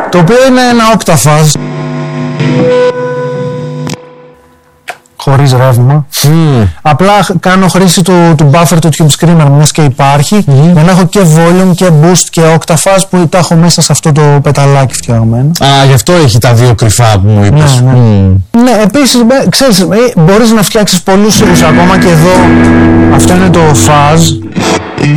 το οποίο είναι ένα octafuzz χωρίς ρεύμα. Απλά κάνω χρήση του buffer του Tube Screamer, μιας και υπάρχει, για να έχω και volume και boost και octafuzz που τα έχω μέσα σε αυτό το πεταλάκι φτιαγμένο. Α, γι' αυτό έχει τα δύο κρυφά που μου είπες. Ναι, επίσης, ξέρεις, μπορείς να φτιάξεις πολλούς ήχους ακόμα και εδώ. Αυτό είναι το fuzz.